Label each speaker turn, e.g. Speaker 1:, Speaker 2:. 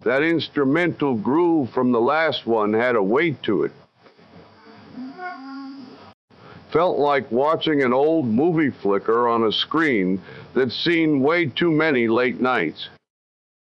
Speaker 1: That instrumental groove from the last one had a weight to it. Felt like watching an old movie flicker on a screen that's seen way too many late nights.